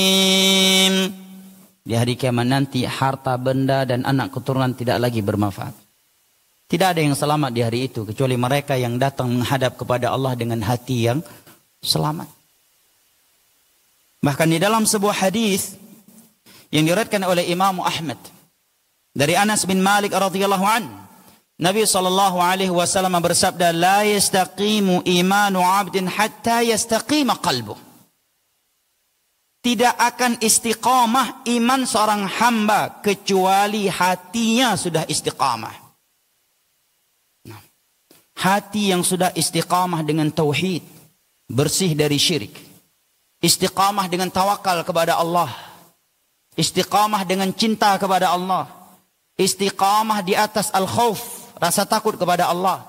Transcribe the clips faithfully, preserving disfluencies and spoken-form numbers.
Di hari kiamat nanti harta, benda dan anak keturunan tidak lagi bermanfaat. Tidak ada yang selamat di hari itu kecuali mereka yang datang menghadap kepada Allah dengan hati yang selamat. Bahkan di dalam sebuah hadis yang diriwayatkan oleh Imam Ahmad dari Anas bin Malik radhiyallahu anhu, Nabi sallallahu alaihi wasallam bersabda, "La yastaqimu imanu 'abdin hatta yastaqima qalbuh." Tidak akan istiqamah iman seorang hamba kecuali hatinya sudah istiqamah. Nah, hati yang sudah istiqamah dengan tauhid, bersih dari syirik, istiqamah dengan tawakal kepada Allah, istiqamah dengan cinta kepada Allah, istiqamah di atas al-khauf, rasa takut kepada Allah,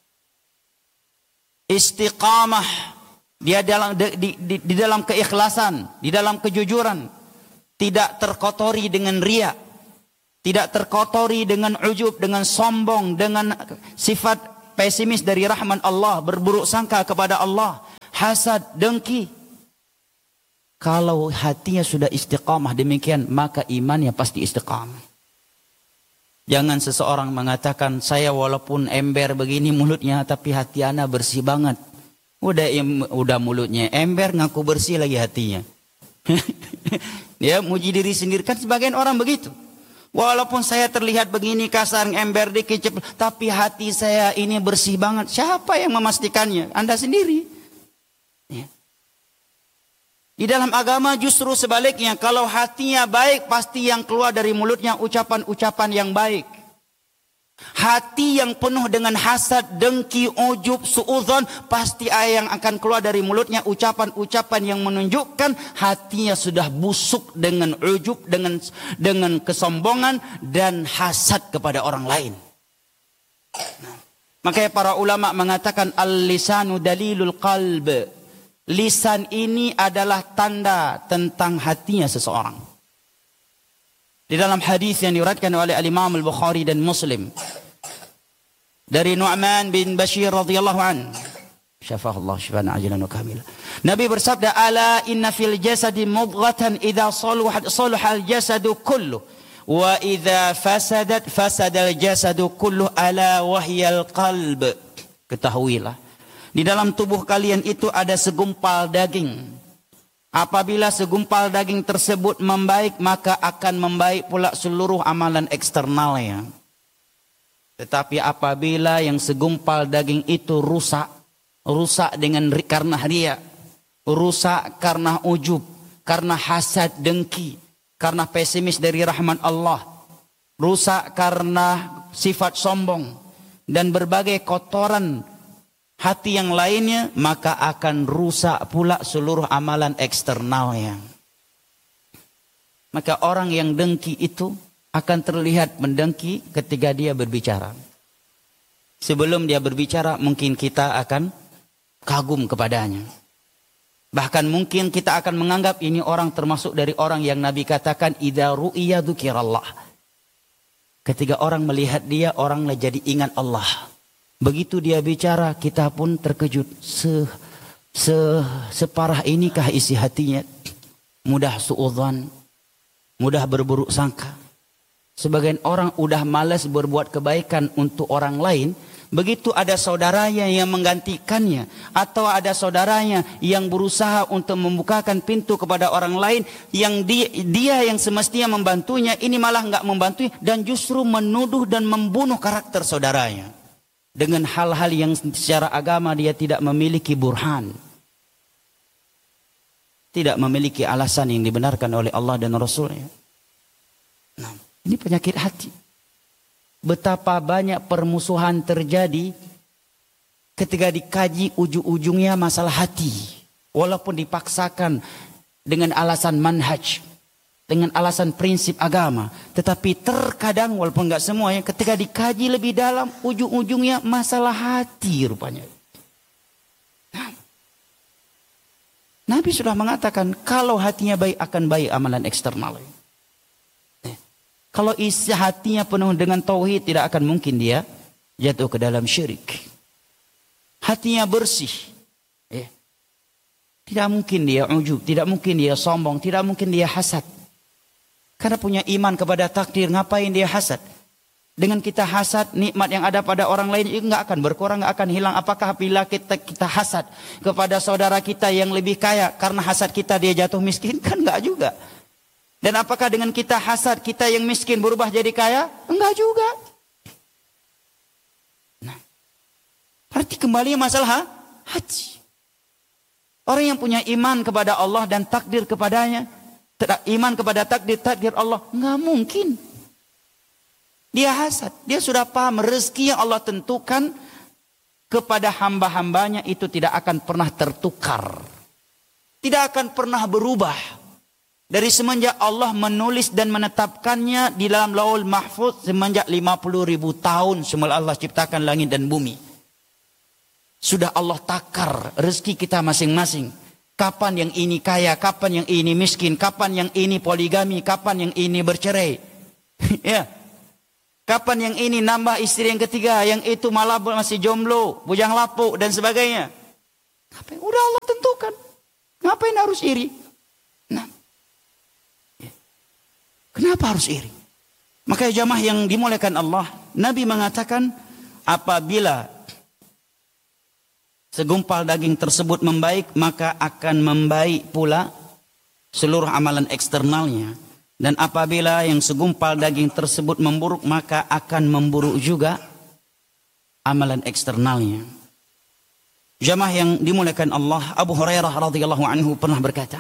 istiqamah dia dalam di, di, di dalam keikhlasan, di dalam kejujuran, tidak terkotori dengan riya, tidak terkotori dengan ujub, dengan sombong, dengan sifat pesimis dari rahman Allah, berburuk sangka kepada Allah, hasad, dengki. Kalau hatinya sudah istiqamah demikian, maka imannya pasti istiqamah. Jangan seseorang mengatakan, saya walaupun ember begini mulutnya, tapi hati ana bersih banget. Udah udah mulutnya ember, ngaku bersih lagi hatinya. Dia muji diri sendiri, kan sebagian orang begitu. Walaupun saya terlihat begini kasar, ember dikit, tapi hati saya ini bersih banget. Siapa yang memastikannya? Anda sendiri. Ya. Di dalam agama justru sebaliknya, kalau hatinya baik, pasti yang keluar dari mulutnya ucapan-ucapan yang baik. Hati yang penuh dengan hasad, dengki, ujub, suudzon, pasti yang akan keluar dari mulutnya ucapan-ucapan yang menunjukkan hatinya sudah busuk dengan ujub, dengan dengan kesombongan dan hasad kepada orang lain. Nah, makanya para ulama mengatakan al-lisanu dalilul qalb. Lisan ini adalah tanda tentang hatinya seseorang. Di dalam hadis yang diriwayatkan oleh Al-Imam Al-Bukhari dan Muslim dari Nu'man bin Bashir radhiyallahu an, syafahullah syifaan ajilan wa kamila. Nabi bersabda, "Ala inna fil jasadi mudghatan idza saluhat saluha al-jasadu kullu wa idza fasadat fasada al-jasadu kullu ala wahyal qalb." Ketahuilah, di dalam tubuh kalian itu ada segumpal daging. Apabila segumpal daging tersebut membaik, maka akan membaik pula seluruh amalan eksternalnya. Tetapi apabila yang segumpal daging itu rusak, rusak dengan karena riya, rusak karena ujub, karena hasad, dengki, karena pesimis dari rahman Allah, rusak karena sifat sombong dan berbagai kotoran hati yang lainnya, maka akan rusak pula seluruh amalan eksternalnya. Maka orang yang dengki itu akan terlihat mendengki ketika dia berbicara. Sebelum dia berbicara, mungkin kita akan kagum kepadanya. Bahkan mungkin kita akan menganggap ini orang termasuk dari orang yang Nabi katakan, idza ru'iya dzukirallah. Ketika orang melihat dia, orang jadi ingat Allah. Begitu dia bicara, kita pun terkejut. Se, se, separah inikah isi hatinya? Mudah suudzon, mudah berburuk sangka. Sebagian orang udah malas berbuat kebaikan untuk orang lain. Begitu ada saudaranya yang menggantikannya, atau ada saudaranya yang berusaha untuk membukakan pintu kepada orang lain, yang dia, dia yang semestinya membantunya, ini malah nggak membantu dan justru menuduh dan membunuh karakter saudaranya. Dengan hal-hal yang secara agama dia tidak memiliki burhan. Tidak memiliki alasan yang dibenarkan oleh Allah dan Rasulnya. Nah, ini penyakit hati. Betapa banyak permusuhan terjadi ketika dikaji ujung-ujungnya masalah hati. Walaupun dipaksakan dengan alasan manhaj, dengan alasan prinsip agama, tetapi terkadang walaupun enggak semuanya, ketika dikaji lebih dalam, ujung-ujungnya masalah hati rupanya. Nah, Nabi sudah mengatakan kalau hatinya baik akan baik amalan eksternal. Nah, kalau isi hatinya penuh dengan tauhid, tidak akan mungkin dia jatuh ke dalam syirik. Hatinya bersih. Eh. Tidak mungkin dia ujub, tidak mungkin dia sombong, tidak mungkin dia hasad. Karena punya iman kepada takdir, ngapain dia hasad? Dengan kita hasad, nikmat yang ada pada orang lain itu nggak akan berkurang, nggak akan hilang. Apakah bila kita kita hasad kepada saudara kita yang lebih kaya, karena hasad kita dia jatuh miskin? Kan nggak juga. Dan apakah dengan kita hasad kita yang miskin berubah jadi kaya? Enggak juga. Nah, berarti kembali masalah hati. Orang yang punya iman kepada Allah dan takdir kepadanya, iman kepada takdir takdir Allah, nggak mungkin dia hasad. Dia sudah paham rezeki yang Allah tentukan kepada hamba-hambanya itu tidak akan pernah tertukar. Tidak akan pernah berubah. Dari semenjak Allah menulis dan menetapkannya di dalam Lauhul Mahfuz semenjak lima puluh ribu tahun semula Allah ciptakan langit dan bumi. Sudah Allah takar rezeki kita masing-masing. Kapan yang ini kaya, kapan yang ini miskin, kapan yang ini poligami, kapan yang ini bercerai. Ya. Kapan yang ini nambah istri yang ketiga, yang itu malah masih jomblo, bujang lapuk dan sebagainya. Ngapain? Udah Allah tentukan. Ngapain harus iri? Nah. Kenapa harus iri? Maka jamaah yang dimuliakan Allah, Nabi mengatakan apabila segumpal daging tersebut membaik, maka akan membaik pula seluruh amalan eksternalnya. Dan apabila yang segumpal daging tersebut memburuk, maka akan memburuk juga amalan eksternalnya. Jamaah yang dimuliakan Allah, Abu Hurairah radhiyallahu anhu pernah berkata,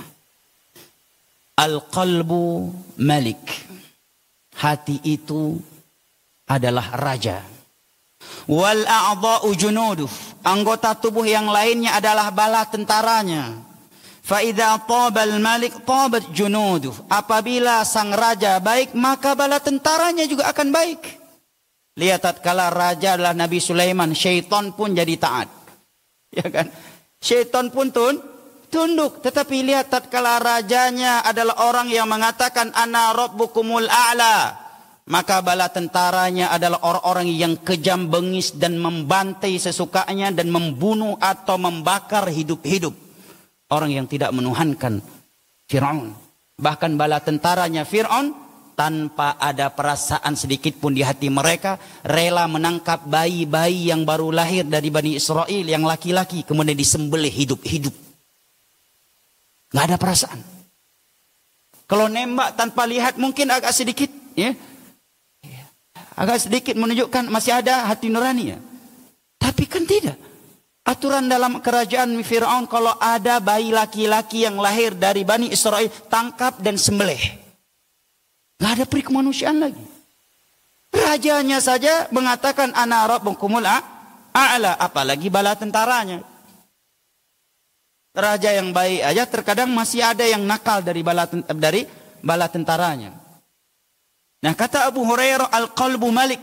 Al-qalbu malik. Hati itu adalah raja. Wal a'dha'u junuduh. Anggota tubuh yang lainnya adalah bala tentaranya. Fa idza tabal malik tabat junuduh. Apabila sang raja baik, maka bala tentaranya juga akan baik. Lihat tatkala raja adalah Nabi Sulaiman, syaitan pun jadi taat. Ya kan? Syaitan pun tun, tunduk. Tetapi lihat tatkala rajanya adalah orang yang mengatakan ana rabbukumul a'la, maka bala tentaranya adalah orang-orang yang kejam bengis dan membantai sesukanya dan membunuh atau membakar hidup-hidup orang yang tidak menuhankan Fir'aun. Bahkan bala tentaranya Fir'aun tanpa ada perasaan sedikit pun di hati mereka rela menangkap bayi-bayi yang baru lahir dari Bani Israel yang laki-laki kemudian disembelih hidup-hidup. Nggak ada perasaan. Kalau nembak tanpa lihat mungkin agak sedikit, ya, agak sedikit menunjukkan masih ada hati nurani, ya. Tapi kan tidak. Aturan dalam kerajaan Fir'aun kalau ada bayi laki-laki yang lahir dari Bani Israel, tangkap dan sembelih. Nggak ada peri kemanusiaan lagi. Rajanya saja mengatakan ana rabbukumul a'la, apalagi bala tentaranya. Raja yang baik aja terkadang masih ada yang nakal dari bala dari bala tentaranya. Nah, kata Abu Hurairah, al-qalbu malik.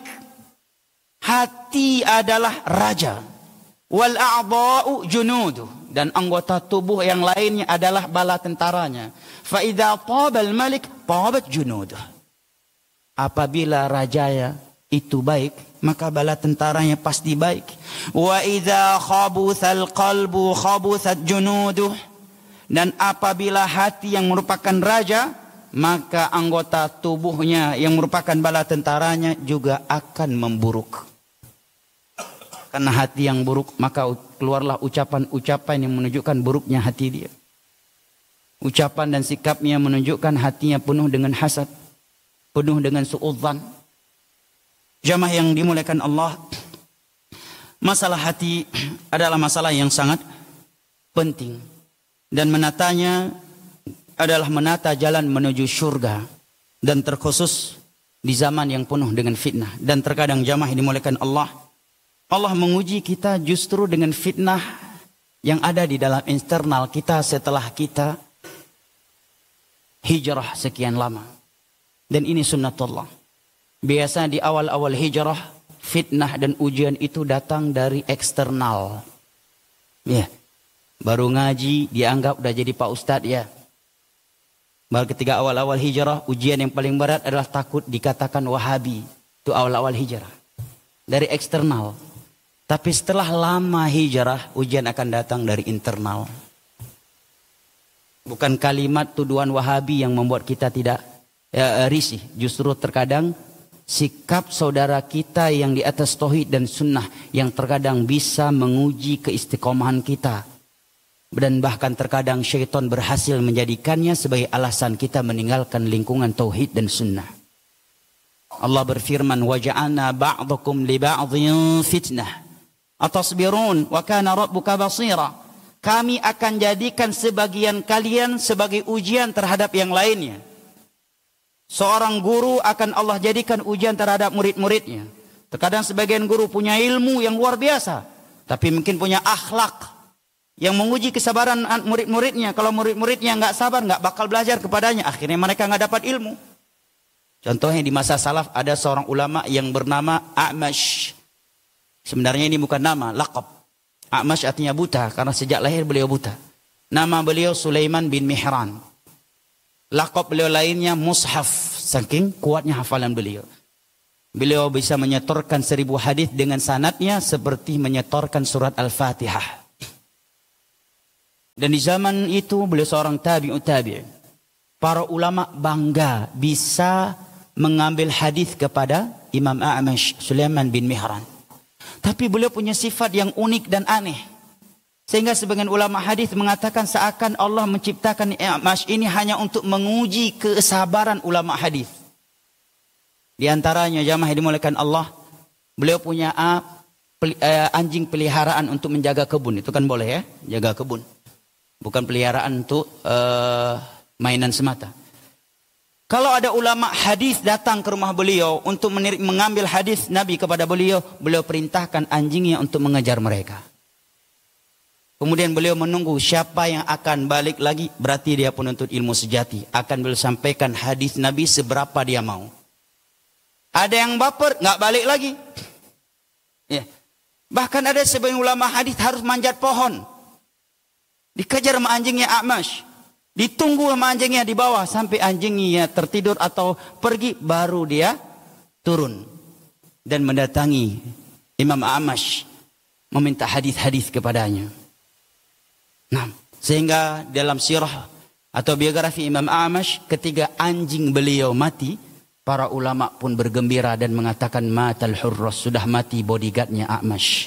Hati adalah raja. Wal a'dha'u junuduh, dan anggota tubuh yang lainnya adalah bala tentaranya. Fa idza tabal malik tabat junuduh. Apabila rajanya itu baik, maka bala tentaranya pasti baik. Wa idza khabuthal qalbu khabuthat junuduh. Dan apabila hati yang merupakan raja, maka anggota tubuhnya yang merupakan bala tentaranya juga akan memburuk. Karena hati yang buruk, maka keluarlah ucapan-ucapan yang menunjukkan buruknya hati dia. Ucapan dan sikapnya menunjukkan hatinya penuh dengan hasad, penuh dengan suudzan. Jamaah yang dimuliakan Allah, masalah hati adalah masalah yang sangat penting. Dan menatanya adalah menata jalan menuju surga. Dan terkhusus di zaman yang penuh dengan fitnah. Dan terkadang jamaah yang dimuliakan Allah, Allah menguji kita justru dengan fitnah yang ada di dalam internal kita setelah kita hijrah sekian lama. Dan ini sunnatullah. Biasa di awal-awal hijrah, fitnah dan ujian itu datang dari eksternal. Ya, baru ngaji dianggap udah jadi Pak Ustadz, ya. Baru ketika awal-awal hijrah, ujian yang paling berat adalah takut dikatakan Wahabi. Itu awal-awal hijrah. Dari eksternal. Tapi setelah lama hijrah, ujian akan datang dari internal. Bukan kalimat tuduhan Wahabi yang membuat kita tidak ya, risih. Justru terkadang sikap saudara kita yang di atas tauhid dan sunnah yang terkadang bisa menguji keistiqomahan kita. Dan bahkan terkadang syaitan berhasil menjadikannya sebagai alasan kita meninggalkan lingkungan tauhid dan sunnah. Allah berfirman, وَجَعَلْنَا بَعْضَكُمْ لِبَعْضٍ فِتْنَةً أَتَصْبِرُونَ وَكَانَ رَبُّكَ بَصِيرًا. Kami akan jadikan sebagian kalian sebagai ujian terhadap yang lainnya. Seorang guru akan Allah jadikan ujian terhadap murid-muridnya. Terkadang sebagian guru punya ilmu yang luar biasa, tapi mungkin punya akhlak yang menguji kesabaran murid-muridnya. Kalau murid-muridnya nggak sabar, nggak bakal belajar kepadanya. Akhirnya mereka nggak dapat ilmu. Contohnya di masa salaf ada seorang ulama yang bernama A'mash. Sebenarnya ini bukan nama, laqab. A'mash artinya buta karena sejak lahir beliau buta. Nama beliau Sulaiman bin Mihran. Laqab beliau lainnya Mushaf, saking kuatnya hafalan beliau. Beliau bisa menyetorkan seribu hadis dengan sanadnya seperti menyetorkan surat Al-Fatihah. Dan di zaman itu beliau seorang tabi'ut tabi'. Para ulama bangga bisa mengambil hadis kepada Imam A'mash Sulaiman bin Mihran. Tapi beliau punya sifat yang unik dan aneh. Sehingga sebagian ulama hadis mengatakan seakan Allah menciptakan A'mash ini hanya untuk menguji kesabaran ulama hadis. Di antaranya jamaah yang dimuliakan Allah, beliau punya uh, peli, uh, anjing peliharaan untuk menjaga kebun. Itu kan boleh ya, jaga kebun. Bukan peliharaan untuk uh, mainan semata. Kalau ada ulama hadis datang ke rumah beliau untuk mengambil hadis Nabi kepada beliau, beliau perintahkan anjingnya untuk mengejar mereka. Kemudian beliau menunggu siapa yang akan balik lagi, berarti dia penuntut ilmu sejati. Akan beliau sampaikan hadis Nabi seberapa dia mau. Ada yang baper, nggak balik lagi. Ya. Bahkan ada sebagian ulama hadis harus manjat pohon. Dikejar sama anjingnya A'mash. Ditunggu sama anjingnya di bawah sampai anjingnya tertidur atau pergi, baru dia turun dan mendatangi Imam A'mash meminta hadis-hadis kepadanya. Nah, sehingga dalam sirah atau biografi Imam A'mash, ketika anjing beliau mati, para ulama pun bergembira dan mengatakan matal hurras, sudah mati bodyguardnya A'mash.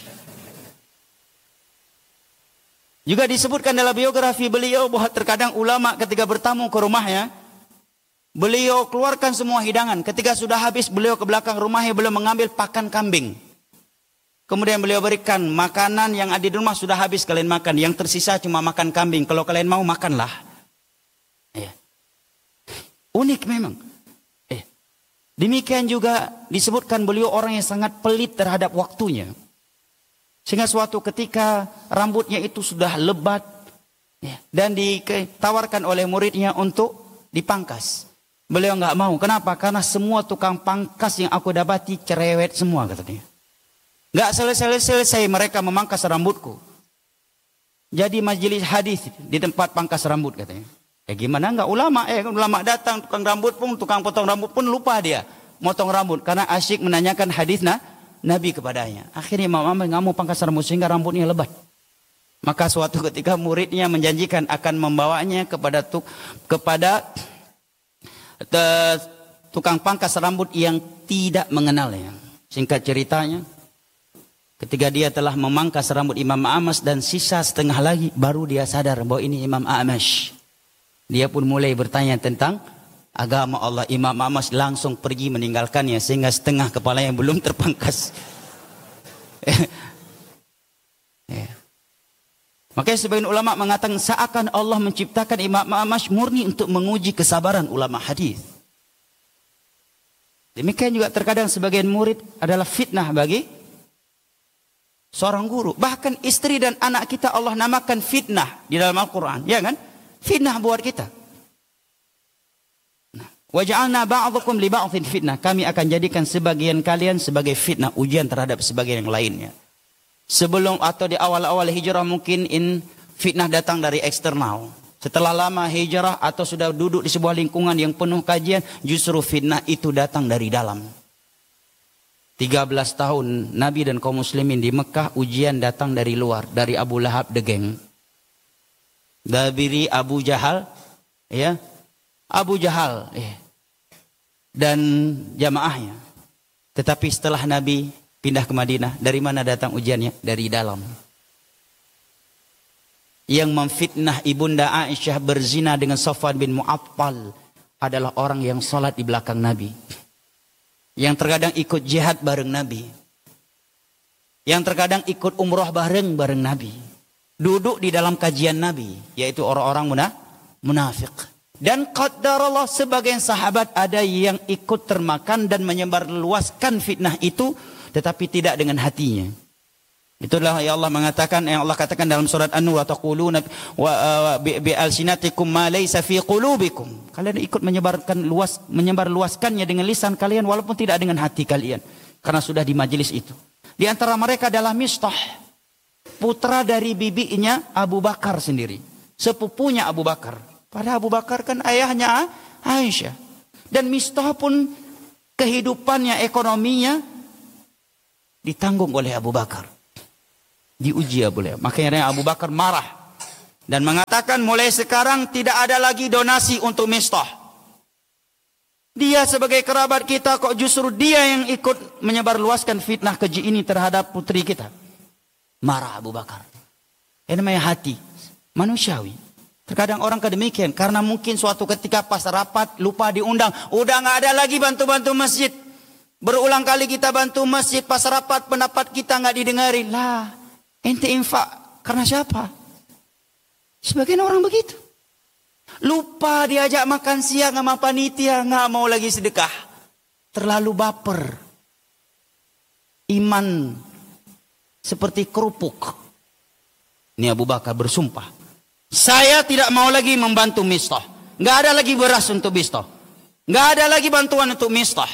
Juga disebutkan dalam biografi beliau bahwa terkadang ulama ketika bertamu ke rumahnya, beliau keluarkan semua hidangan. Ketika sudah habis, beliau ke belakang rumahnya, beliau mengambil pakan kambing. Kemudian beliau berikan makanan yang ada di rumah, sudah habis kalian makan. Yang tersisa cuma makan kambing. Kalau kalian mau, makanlah. Ya. Unik memang. Eh. Demikian juga disebutkan beliau orang yang sangat pelit terhadap waktunya. Sehingga suatu ketika rambutnya itu sudah lebat ya, dan ditawarkan oleh muridnya untuk dipangkas. Beliau nggak mau. Kenapa? Karena semua tukang pangkas yang aku dapati cerewet semua, katanya. Nggak selesai-selesai mereka memangkas rambutku. Jadi majelis hadis di tempat pangkas rambut, katanya. Ya gimana nggak ulama? Eh ulama datang, tukang rambut pun, tukang potong rambut pun lupa dia motong rambut karena asyik menanyakan hadis nah Nabi kepadanya. Akhirnya Imam Ahmad nggak mau pangkas rambut sehingga rambutnya lebat. Maka suatu ketika muridnya menjanjikan akan membawanya kepada tuk, kepada te, tukang pangkas rambut yang tidak mengenalnya. Singkat ceritanya, ketika dia telah memangkas rambut Imam A'mash dan sisa setengah lagi, baru dia sadar bahwa ini Imam A'mash. Dia pun mulai bertanya tentang agama Allah. Imam A'mash langsung pergi meninggalkannya sehingga setengah kepalanya belum terpangkas. Ya. Makanya sebagian ulama mengatakan seakan Allah menciptakan Imam A'mash murni untuk menguji kesabaran ulama hadis. Demikian juga terkadang sebagian murid adalah fitnah bagi seorang guru. Bahkan istri dan anak kita Allah namakan fitnah di dalam Al-Quran. Ya kan? Fitnah buat kita. Waja'alna ba'dakum li ba'dhin fitnah. Kami akan jadikan sebagian kalian sebagai fitnah, ujian terhadap sebagian yang lainnya. Sebelum atau di awal-awal hijrah mungkin in fitnah datang dari eksternal. Setelah lama hijrah atau sudah duduk di sebuah lingkungan yang penuh kajian, justru fitnah itu datang dari dalam. tiga belas tahun Nabi dan kaum muslimin di Mekah, ujian datang dari luar, dari Abu Lahab the gang. Dabiri Abu Jahal, ya, Abu Jahal, ya, dan jamaahnya. Tetapi setelah Nabi pindah ke Madinah, dari mana datang ujiannya? Dari dalam. Yang memfitnah ibunda Aisyah berzina dengan Safwan bin Mu'attal adalah orang yang sholat di belakang Nabi, yang terkadang ikut jihad bareng Nabi, yang terkadang ikut umroh bareng-bareng Nabi, duduk di dalam kajian Nabi, yaitu orang-orang munafik. Dan qadarallah sebagian sahabat ada yang ikut termakan dan menyebarluaskan fitnah itu, tetapi tidak dengan hatinya. Itulah yang Allah mengatakan, yang Allah katakan dalam surat An-Nur, taquluna wa bi alsinatikum ma laysa fi qulubikum. Kalian ikut menyebarkan luas menyebarluaskannya dengan lisan kalian walaupun tidak dengan hati kalian, karena sudah di majelis itu. Di antara mereka adalah Mistah, putra dari bibinya Abu Bakar sendiri, sepupunya Abu Bakar. Padahal Abu Bakar kan ayahnya Aisyah. Dan Mistah pun kehidupannya, ekonominya ditanggung oleh Abu Bakar. Diuji Abu Bakar. Makanya Abu Bakar marah dan mengatakan, mulai sekarang tidak ada lagi donasi untuk Mistah. Dia sebagai kerabat kita, kok justru dia yang ikut menyebarluaskan fitnah keji ini terhadap putri kita. Marah Abu Bakar. Ini namanya hati manusiawi. Terkadang orang kedemikian, karena mungkin suatu ketika pas rapat lupa diundang, udah nggak ada lagi bantu-bantu masjid. Berulang kali kita bantu masjid, pas rapat pendapat kita nggak didengarin. Lah, ente infak karena siapa? Sebagian orang begitu. Lupa diajak makan siang sama panitia, nggak mau lagi sedekah. Terlalu baper. Iman seperti kerupuk. Ini Abu Bakar bersumpah, saya tidak mau lagi membantu Mistah. Nggak ada lagi beras untuk Mistah. Nggak ada lagi bantuan untuk Mistah.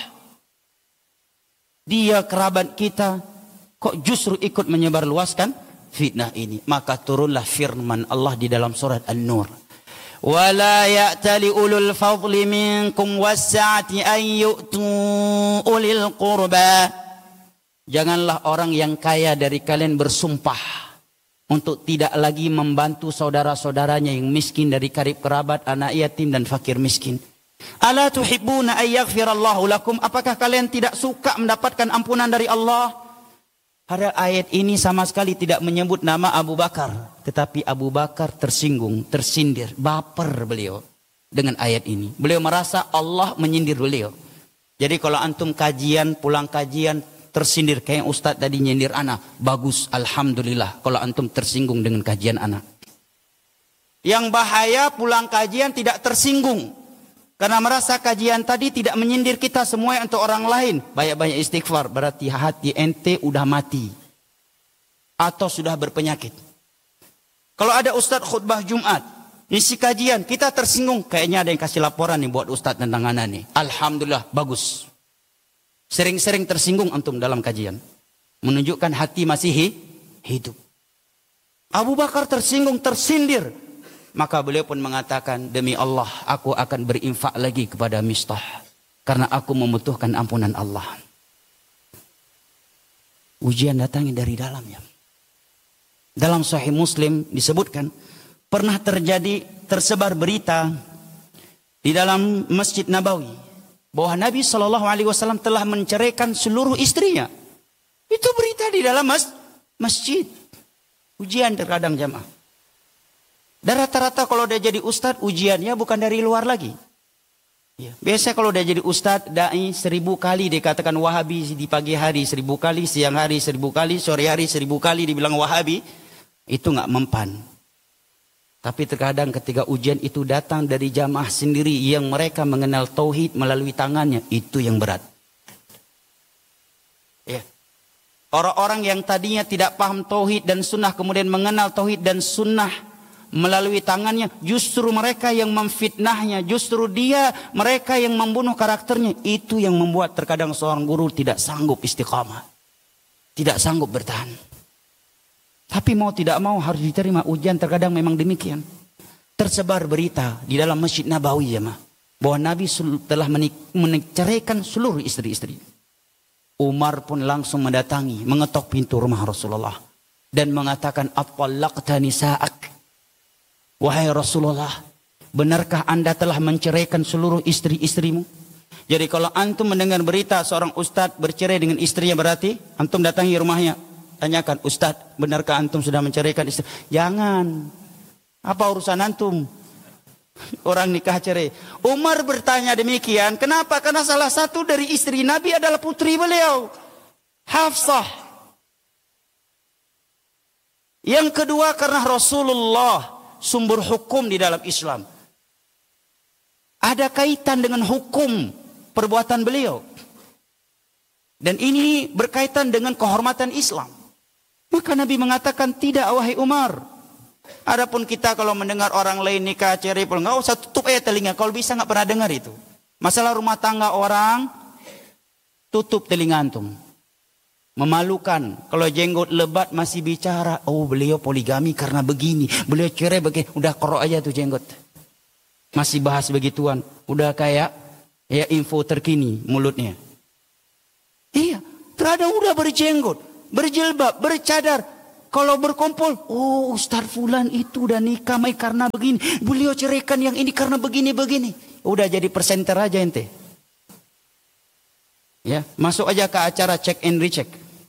Dia kerabat kita, kok justru ikut menyebarluaskan fitnah ini. Maka turunlah firman Allah di dalam surat An-Nur. Wala ya'tali ulul fadli minkum wassa'ati an yu'tu ulil qurba. Janganlah orang yang kaya dari kalian bersumpah untuk tidak lagi membantu saudara-saudaranya yang miskin dari karib kerabat, anak yatim dan fakir miskin. Ala tuhibbuna ay yaghfirallahu lakum? Apakah kalian tidak suka mendapatkan ampunan dari Allah? Padahal ayat ini sama sekali tidak menyebut nama Abu Bakar, tetapi Abu Bakar tersinggung, tersindir, baper beliau dengan ayat ini. Beliau merasa Allah menyindir beliau. Jadi kalau antum kajian, pulang kajian tersindir kayak ustaz tadi nyindir anak, bagus, alhamdulillah kalau antum tersinggung dengan kajian anak. Yang bahaya pulang kajian tidak tersinggung, karena merasa kajian tadi tidak menyindir kita semua untuk orang lain. Banyak-banyak istighfar, berarti hati ente udah mati atau sudah berpenyakit. Kalau ada ustaz khutbah Jumat, isi kajian, kita tersinggung, kayaknya ada yang kasih laporan nih buat ustaz tentang anak nih. Alhamdulillah, bagus. Sering-sering tersinggung antum dalam kajian, menunjukkan hati masih hidup. Abu Bakar tersinggung, tersindir. Maka beliau pun mengatakan, demi Allah aku akan berinfak lagi kepada Mistah, karena aku membutuhkan ampunan Allah. Ujian datangnya dari dalamnya. Dalam Sahih Muslim disebutkan, pernah terjadi tersebar berita di dalam Masjid Nabawi bahwa Nabi shallallahu alaihi wasallam telah menceraikan seluruh istrinya. Itu berita di dalam mas masjid. Ujian terkadang jamaah. Dan rata-rata kalau udah jadi ustadz, ujiannya bukan dari luar lagi. Ya. Biasa kalau udah jadi ustadz, da'i seribu kali dikatakan Wahabi di pagi hari, seribu kali siang hari, seribu kali sore hari, seribu kali dibilang Wahabi, itu nggak mempan. Tapi terkadang ketika ujian itu datang dari jamaah sendiri yang mereka mengenal tauhid melalui tangannya, itu yang berat. Ya. Orang-orang yang tadinya tidak paham tauhid dan sunnah kemudian mengenal tauhid dan sunnah melalui tangannya, justru mereka yang memfitnahnya, justru dia, mereka yang membunuh karakternya. Itu yang membuat terkadang seorang guru tidak sanggup istiqamah, tidak sanggup bertahan. Tapi mau tidak mau harus diterima ujian, terkadang memang demikian. Tersebar berita di dalam Masjid Nabawi ya, bahwa Nabi telah menceraikan seluruh istri-istri. Umar pun langsung mendatangi, mengetok pintu rumah Rasulullah dan mengatakan, "At-tallaqta nisa'ak?" Wahai Rasulullah, benarkah anda telah menceraikan seluruh istri-istrimu? Jadi kalau antum mendengar berita seorang ustadz bercerai dengan istrinya, berarti antum datangi rumahnya. Tanyakan, ustadz, benarkah antum sudah menceraikan istri? Jangan. Apa urusan antum? Orang nikah cerai. Umar bertanya demikian. Kenapa? Karena salah satu dari istri Nabi adalah putri beliau, Hafsah. Yang kedua, karena Rasulullah sumber hukum di dalam Islam. Ada kaitan dengan hukum perbuatan beliau. Dan ini berkaitan dengan kehormatan Islam. Maka Nabi mengatakan, tidak wahai Umar. Adapun kita kalau mendengar orang lain nikah cerai, nggak usah tutup aja telinga. Kalau bisa nggak pernah dengar itu. Masalah rumah tangga orang, tutup telinga antum. Memalukan. Kalau jenggot lebat masih bicara, oh beliau poligami karena begini, beliau cerai begini, udah korok aja tuh jenggot. Masih bahas begituan, udah kayak ya info terkini mulutnya. Iya, terkadang udah berjenggot, berjilbab, bercadar. Kalau berkumpul, oh Ustaz Fulan itu udah nikah mai karena begini, beliau ceraikan yang ini karena begini-begini. Udah jadi presenter aja ente. Ya, masuk aja ke acara check and recheck.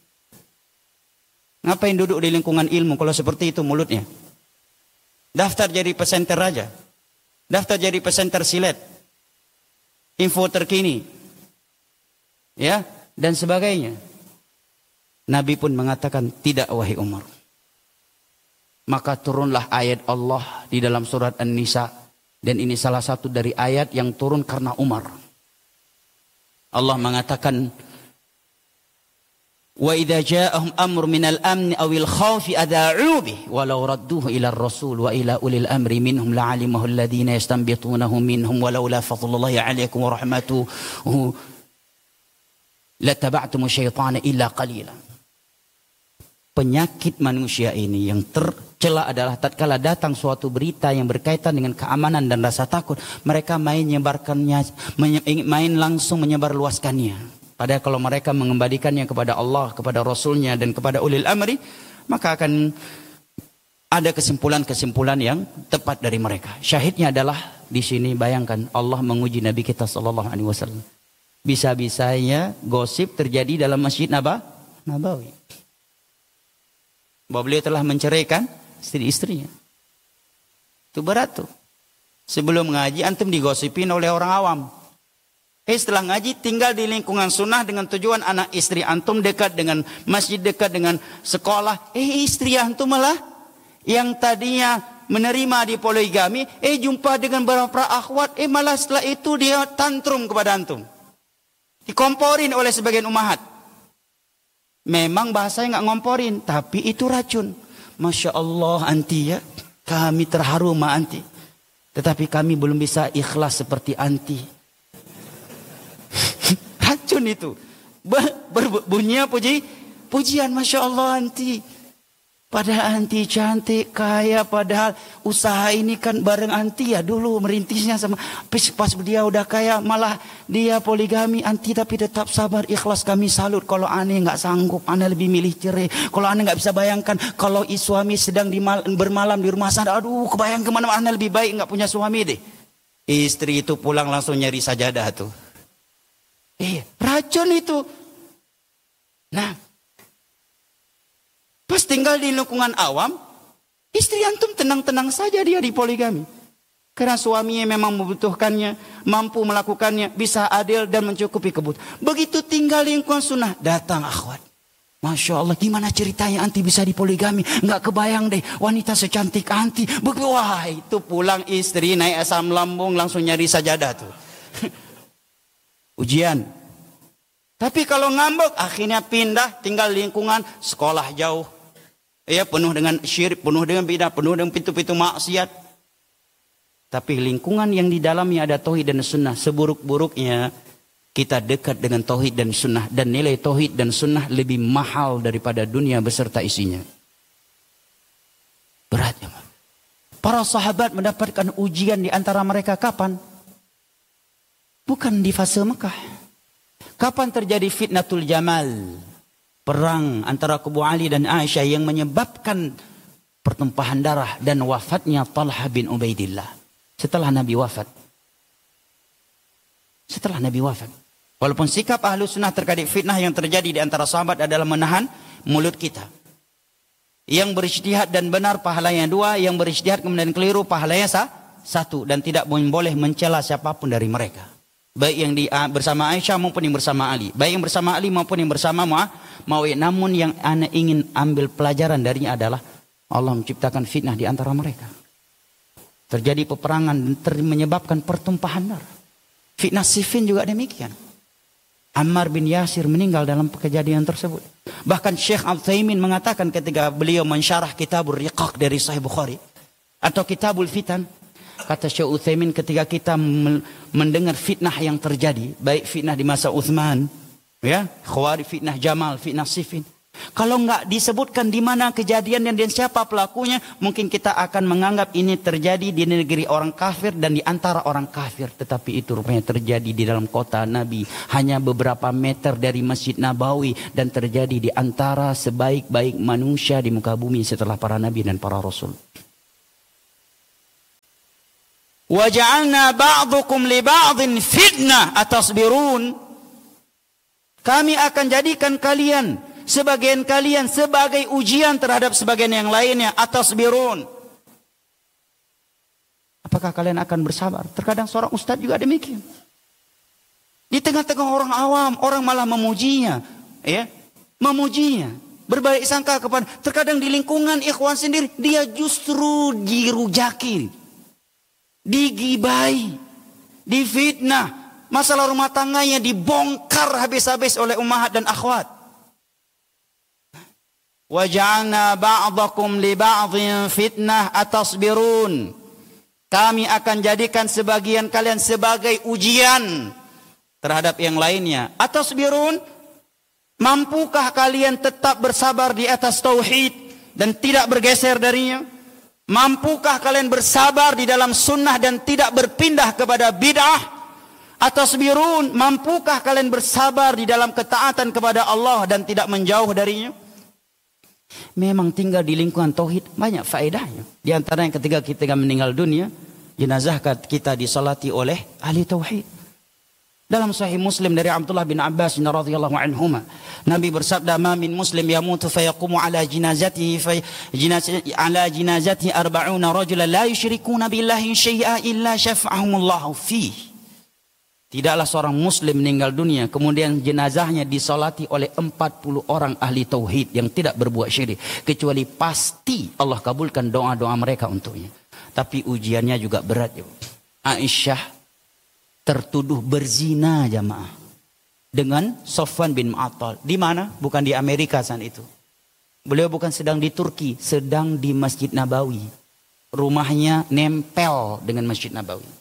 Ngapain duduk di lingkungan ilmu kalau seperti itu mulutnya? Daftar jadi presenter aja. Daftar jadi presenter silet. Info terkini. Ya, dan sebagainya. Nabi pun mengatakan, tidak wahai Umar. Maka turunlah ayat Allah di dalam surat An-Nisa. Dan ini salah satu dari ayat yang turun karena Umar. Allah mengatakan, wa idza ja'ahum amrun minal amni awil khawfi adha'u bih walau radduhu ila ar-rasul wa ila ulil amri minhum la'alimahu alladhina yastanbitunahu minhum walaula fadlullahi 'alaykum wa rahmatuhu lataba'tum syaitana illa qalila. Penyakit manusia ini yang tercela adalah tatkala datang suatu berita yang berkaitan dengan keamanan dan rasa takut, mereka main menyebarkannya, main langsung menyebarluaskannya. Padahal kalau mereka mengembalikannya kepada Allah, kepada Rasulnya dan kepada ulil amri, maka akan ada kesimpulan-kesimpulan yang tepat dari mereka. Syahidnya adalah di sini bayangkan Allah menguji Nabi kita sallallahu alaihi wasallam. Bisa-bisanya gosip terjadi dalam Masjid Nabawi. Bahwa beliau telah menceraikan istri-istrinya. Itu berat tuh. Sebelum ngaji antum digosipin oleh orang awam. Eh setelah ngaji tinggal di lingkungan sunnah dengan tujuan anak istri antum dekat dengan masjid, dekat dengan sekolah. Eh istri antum malah yang tadinya menerima di poligami, eh jumpa dengan beberapa akhwat, eh malah setelah itu dia tantrum kepada antum. Dikomporin oleh sebagian ummahat. Memang bahasanya nggak ngomporin, tapi itu racun. Masya Allah anti ya, kami terharu ma anti. Tetapi kami belum bisa ikhlas seperti anti. Racun itu. Berbunyinya puji, pujian Masya Allah anti. Padahal anti cantik, kaya, padahal usaha ini kan bareng anti ya dulu merintisnya sama. Pas dia udah kaya malah dia poligami anti tapi tetap sabar ikhlas, kami salut. Kalau aneh nggak sanggup, aneh lebih milih cerai. Kalau aneh nggak bisa bayangkan kalau suami sedang di mal, bermalam di rumah sana, aduh kebayang kemana aneh lebih baik nggak punya suami deh. Istri itu pulang langsung nyari sajadah tuh. Eh racun itu. Nah. Pas tinggal di lingkungan awam, istri antum tenang-tenang saja dia di poligami. Karena suaminya memang membutuhkannya, mampu melakukannya, bisa adil dan mencukupi kebutuhan. Begitu tinggal di lingkungan sunnah, datang akhwat. Masya Allah, gimana ceritanya anti bisa di poligami? Nggak kebayang deh, wanita secantik anti. Wah, itu pulang istri naik asam lambung langsung nyari sajadah tuh. Ujian. Tapi kalau ngambek, akhirnya pindah tinggal di lingkungan sekolah jauh. Ya penuh dengan syirik, penuh dengan bidah, penuh dengan pintu-pintu maksiat. Tapi lingkungan yang di dalamnya ada tauhid dan sunnah. Seburuk-buruknya kita dekat dengan tauhid dan sunnah. Dan nilai tauhid dan sunnah lebih mahal daripada dunia beserta isinya. Berat ya. Para sahabat mendapatkan ujian di antara mereka kapan? Bukan di fase Mekah. Kapan terjadi fitnatul Jamal? Perang antara Kubu Ali dan Aisyah yang menyebabkan pertumpahan darah dan wafatnya Talha bin Ubaidillah. Setelah Nabi wafat. Setelah Nabi wafat. Walaupun sikap ahlu sunnah terkait fitnah yang terjadi di antara sahabat adalah menahan mulut kita. Yang berijtihad dan benar pahalanya dua, yang berijtihad kemudian keliru pahalanya sah, satu. Dan tidak boleh mencela siapapun dari mereka. Baik yang di, bersama Aisyah maupun yang bersama Ali. Baik yang bersama Ali maupun yang bersama Muawiyah. Namun yang ana ingin ambil pelajaran darinya adalah Allah menciptakan fitnah di antara mereka. Terjadi peperangan dan ter menyebabkan pertumpahan darah. Fitnah Siffin juga demikian. Ammar bin Yasir meninggal dalam kejadian tersebut. Bahkan Syekh Al-Utsaimin mengatakan ketika beliau mensyarah Kitabur Riqaq dari Sahih Bukhari atau Kitabul Fitan, kata Syekh Utsaimin, ketika kita mendengar fitnah yang terjadi, baik fitnah di masa Utsman, ya, Khawarij, fitnah Jamal, fitnah Siffin, kalau enggak disebutkan di mana kejadiannya dan siapa pelakunya, mungkin kita akan menganggap ini terjadi di negeri orang kafir dan di antara orang kafir. Tetapi itu rupanya terjadi di dalam kota Nabi, hanya beberapa meter dari Masjid Nabawi, dan terjadi di antara sebaik-baik manusia di muka bumi setelah para nabi dan para rasul. Wa ja'alna ba'dukum li ba'din fitnah atasbirun. Kami akan jadikan kalian, sebagian kalian sebagai ujian terhadap sebagian yang lainnya. Atasbirun. Apakah kalian akan bersabar? Terkadang seorang ustadz juga demikian. Di tengah-tengah orang awam, orang malah memujinya, ya, memujinya, berbaik sangka kepada. Terkadang di lingkungan ikhwan sendiri, dia justru dirujaki, digibai, difitnah. Masalah rumah tangganya dibongkar habis-habis oleh ummahat dan akhwat. Wa ja'alna ba'dakum li ba'dhin fitnah atasbirun. Kami akan jadikan sebagian kalian sebagai ujian terhadap yang lainnya. Atasbirun, mampukah kalian tetap bersabar di atas tauhid dan tidak bergeser darinya? Mampukah kalian bersabar di dalam sunnah dan tidak berpindah kepada bid'ah? Atasbirun, mampukah kalian bersabar di dalam ketaatan kepada Allah dan tidak menjauh darinya? Memang tinggal di lingkungan tauhid banyak faedahnya. Di antara yang ketika kita meninggal dunia, jenazah kita disalati oleh ahli tauhid. Dalam Sahih Muslim dari Abdullah bin Abbas radhiyallahu anhuma, Nabi bersabda, "Ma min muslim yamutu fayaqumu ala jinazatihi fa jinazati ala jinazati arba'una rajulan la yusyrikuna billahi syai'a illa syafa'ahumullahu fihi." Tidaklah seorang muslim meninggal dunia kemudian jenazahnya disolati oleh empat puluh orang ahli tauhid yang tidak berbuat syirik, kecuali pasti Allah kabulkan doa-doa mereka untuknya. Tapi ujiannya juga berat. Ya. Aisyah tertuduh berzina jamaah dengan Sofwan bin Mu'attal. Di mana? Bukan di Amerika saat itu. Beliau bukan sedang di Turki, sedang di Masjid Nabawi. Rumahnya nempel dengan Masjid Nabawi.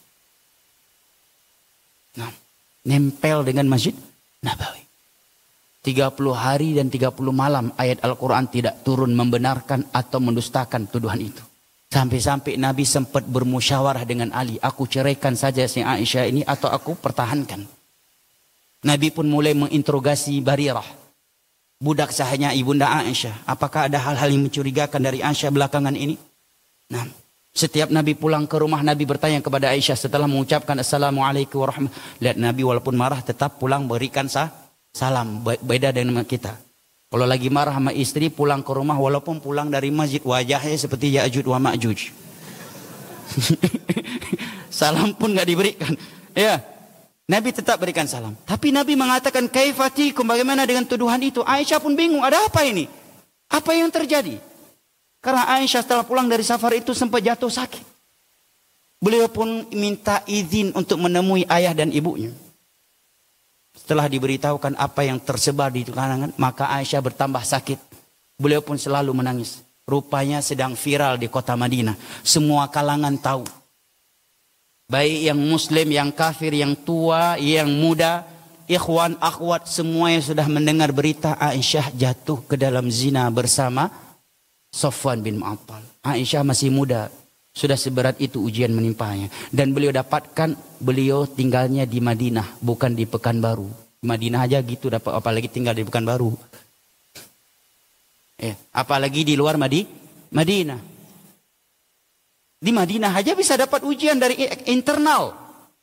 Nah, nempel dengan Masjid Nabawi. tiga puluh hari dan tiga puluh malam ayat Al-Quran tidak turun membenarkan atau mendustakan tuduhan itu. Sampai-sampai Nabi sempat bermusyawarah dengan Ali. Aku ceraikan saja si Aisyah ini atau aku pertahankan. Nabi pun mulai menginterogasi Barirah, budak sahanya ibunda Aisyah. Apakah ada hal-hal yang mencurigakan dari Aisyah belakangan ini? Nah, setiap Nabi pulang ke rumah, Nabi bertanya kepada Aisyah setelah mengucapkan Assalamualaikum warahmatullahi wabarakatuh. Lihat, Nabi walaupun marah tetap pulang berikan sah, salam. Beda dengan kita. Kalau lagi marah sama istri, pulang ke rumah walaupun pulang dari masjid, wajahnya seperti Ya'juj wa Ma'juj. Salam pun gak diberikan. Ya, Nabi tetap berikan salam. Tapi Nabi mengatakan, kaifatikum, bagaimana dengan tuduhan itu? Aisyah pun bingung, ada apa ini? Apa yang terjadi? Karena Aisyah setelah pulang dari safar itu sempat jatuh sakit. Beliau pun minta izin untuk menemui ayah dan ibunya. Setelah diberitahukan apa yang tersebar di kalangan, maka Aisyah bertambah sakit. Beliau pun selalu menangis. Rupanya sedang viral di kota Madinah. Semua kalangan tahu. Baik yang muslim, yang kafir, yang tua, yang muda, ikhwan, akhwat, semuanya sudah mendengar berita Aisyah jatuh ke dalam zina bersama Sofwan bin Mu'attal. Aisyah masih muda, sudah seberat itu ujian menimpanya. Dan beliau dapatkan, beliau tinggalnya di Madinah, bukan di Pekanbaru. Madinah aja gitu dapat, apalagi tinggal di Pekanbaru. Eh, apalagi di luar Madi, Madinah. Di Madinah aja bisa dapat ujian dari internal.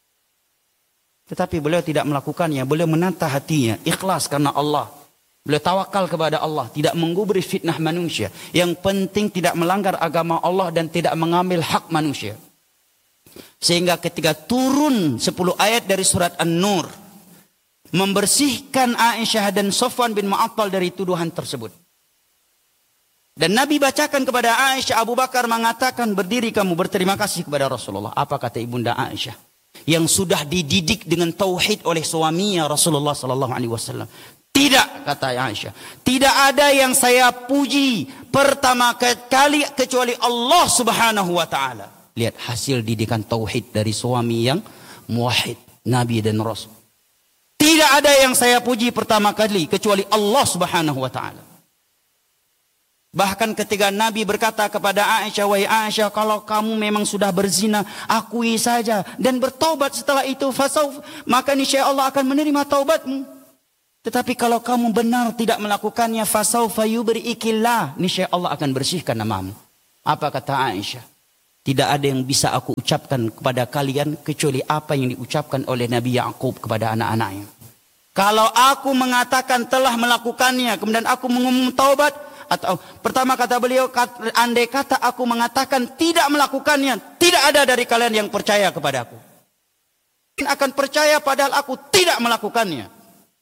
Tetapi beliau tidak melakukannya. Beliau menata hatinya. Ikhlas karena Allah. Beliau tawakal kepada Allah. Tidak menggubris fitnah manusia. Yang penting tidak melanggar agama Allah dan tidak mengambil hak manusia. Sehingga ketika turun sepuluh ayat dari surat An-Nur. Membersihkan Aisyah dan Safwan bin Mu'attal dari tuduhan tersebut. Dan Nabi bacakan kepada Aisyah, Abu Bakar mengatakan, berdiri kamu berterima kasih kepada Rasulullah. Apa kata ibunda Aisyah? Yang sudah dididik dengan tauhid oleh suaminya Rasulullah sallallahu alaihi wasallam. Tidak, kata Aisyah. Tidak ada yang saya puji pertama kali kecuali Allah subhanahu wa ta'ala. Lihat hasil didikan tauhid dari suami yang muwahhid, Nabi dan Rasul. Tidak ada yang saya puji pertama kali kecuali Allah subhanahu wa ta'ala. Bahkan ketika Nabi berkata kepada Aisyah, wahai Aisyah, kalau kamu memang sudah berzina, akui saja dan bertaubat setelah itu, fasauf, maka niscaya Allah akan menerima taubatmu. Tetapi kalau kamu benar tidak melakukannya, fasaufa yubri'ikillah, niscaya Allah akan bersihkan namamu. Apa kata Aisyah? Tidak ada yang bisa aku ucapkan kepada kalian kecuali apa yang diucapkan oleh Nabi Ya'qub kepada anak-anaknya. Kalau aku mengatakan telah melakukannya, kemudian aku mengumum taubat, atau pertama kata beliau, andai kata aku mengatakan tidak melakukannya, tidak ada dari kalian yang percaya kepadaku. Akan percaya padahal aku tidak melakukannya.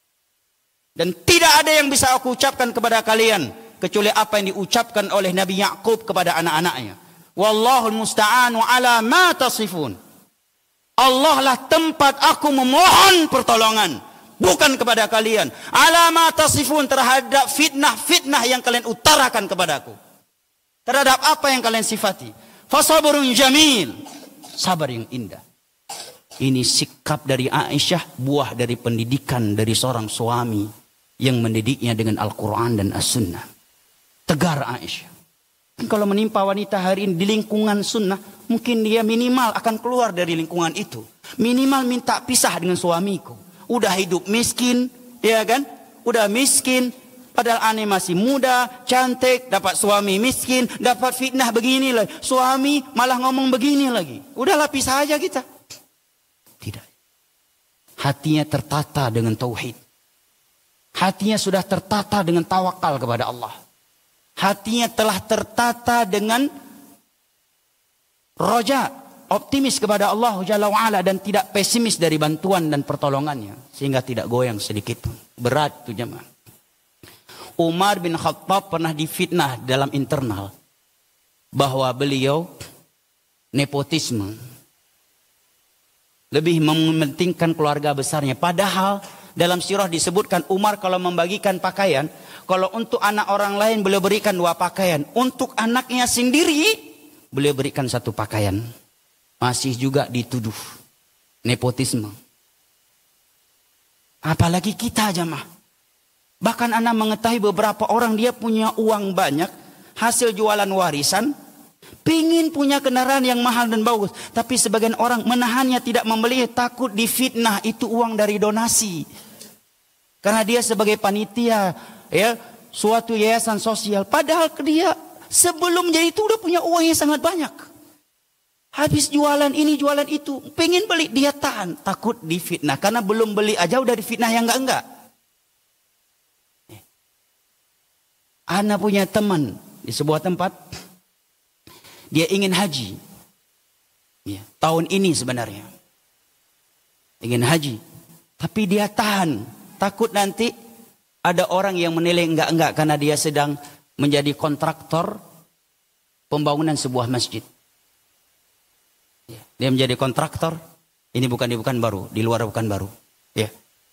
Dan tidak ada yang bisa aku ucapkan kepada kalian kecuali apa yang diucapkan oleh Nabi Ya'qub kepada anak-anaknya. Wallahul musta'anu ala ma tasifun. Allah lah tempat aku memohon pertolongan. Bukan kepada kalian. Alama tasifun, terhadap fitnah-fitnah yang kalian utarakan kepadaku. Terhadap apa yang kalian sifati. Fasabrun jamil. Sabar yang indah. Ini sikap dari Aisyah, buah dari pendidikan dari seorang suami yang mendidiknya dengan Al-Quran dan As-Sunnah. Tegar Aisyah. Kalau menimpa wanita hari ini di lingkungan sunnah, mungkin dia minimal akan keluar dari lingkungan itu. Minimal minta pisah dengan suamiku. Udah hidup miskin, ya kan? Udah miskin, padahal aneh masih muda, cantik, dapat suami miskin, dapat fitnah begini lagi. Suami malah ngomong begini lagi. Udahlah pisah aja kita. Tidak. Hatinya tertata dengan tauhid. Hatinya sudah tertata dengan tawakal kepada Allah. Hatinya telah tertata dengan roja, optimis kepada Allah Jalla wa'ala, dan tidak pesimis dari bantuan dan pertolongannya. Sehingga tidak goyang sedikit pun. Berat itu jemaah. Umar bin Khattab pernah difitnah dalam internal. Bahwa beliau nepotisme. Lebih mementingkan keluarga besarnya. Padahal dalam sirah disebutkan Umar kalau membagikan pakaian. Kalau untuk anak orang lain beliau berikan dua pakaian. Untuk anaknya sendiri beliau berikan satu pakaian. Masih juga dituduh nepotisme. Apalagi kita jemaah. Bahkan anak mengetahui beberapa orang dia punya uang banyak. Hasil jualan warisan. Pingin punya kendaraan yang mahal dan bagus. Tapi sebagian orang menahannya tidak membeli. Takut difitnah itu uang dari donasi. Karena dia sebagai panitia. Ya, suatu yayasan sosial. Padahal dia sebelum menjadi itu udah punya uang yang sangat banyak. Habis jualan ini, jualan itu. Pengen beli, dia tahan. Takut difitnah. Karena belum beli aja udah difitnah yang enggak-enggak. Ana punya teman di sebuah tempat. Dia ingin haji. Ya, tahun ini sebenarnya. Ingin haji. Tapi dia tahan. Takut nanti ada orang yang menilai enggak-enggak. Karena dia sedang menjadi kontraktor pembangunan sebuah masjid. Dia menjadi kontraktor. Ini bukan di bukan baru, di luar bukan baru. Ya.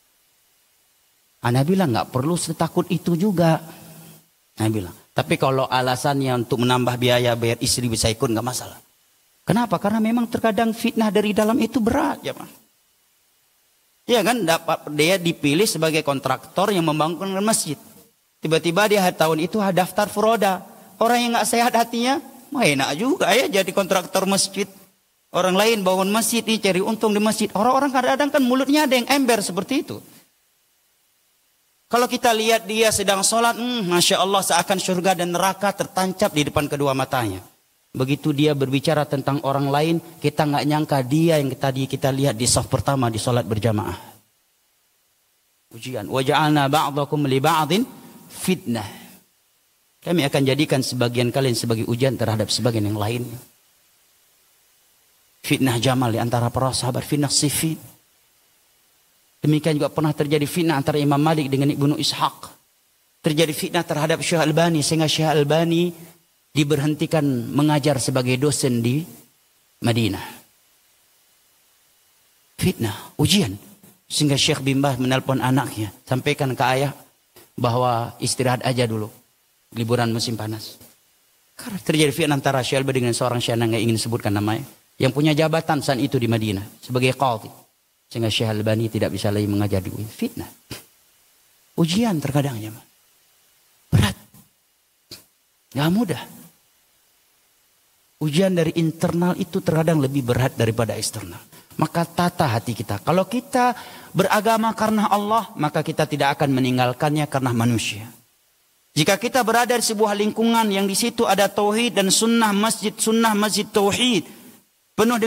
Ana bilang nggak perlu setakut itu juga. Ana bilang. Tapi kalau alasannya untuk menambah biaya bayar istri bisa ikut nggak masalah. Kenapa? Karena memang terkadang fitnah dari dalam itu berat, ya Pak. Ya kan, dapat dia dipilih sebagai kontraktor yang membangun masjid. Tiba-tiba dia tahun itu daftar furoda. Orang yang nggak sehat hatinya, mah enak juga ya jadi kontraktor masjid. Orang lain bangun masjid nih cari untung di masjid. Orang-orang kadang-kadang kan mulutnya ada yang ember seperti itu. Kalau kita lihat dia sedang sholat, hmm, Masya Allah seakan surga dan neraka tertancap di depan kedua matanya. Begitu dia berbicara tentang orang lain, kita nggak nyangka dia yang tadi kita lihat di saf pertama di salat berjamaah. Ujian. Wa ja'alna ba'dakum li ba'din fitnah. Kami akan jadikan sebagian kalian sebagai ujian terhadap sebagian yang lainnya. Fitnah Jamal di antara para sahabat, fitnah Siffin. Demikian juga pernah terjadi fitnah antara Imam Malik dengan Ibnu Ishaq. Terjadi fitnah terhadap Syekh Albani sehingga Syekh Albani diberhentikan mengajar sebagai dosen di Madinah. Fitnah, ujian. Sehingga Syekh bin Baz menelpon anaknya, sampaikan ke ayah bahwa istirahat aja dulu. Liburan musim panas. Karena terjadi fitnah antara Syekh Albani dengan seorang syekh yang ingin disebutkan namanya, yang punya jabatan saat itu di Madinah sebagai qadhi, sehingga Syekh Albani tidak bisa lagi mengajar di U I. Fitnah, ujian terkadang ya, berat, nggak mudah. Ujian dari internal itu terkadang lebih berat daripada eksternal. Maka tata hati kita. Kalau kita beragama karena Allah, maka kita tidak akan meninggalkannya karena manusia. Jika kita berada di sebuah lingkungan yang di situ ada tauhid dan sunnah masjid, sunnah masjid tauhid, penuh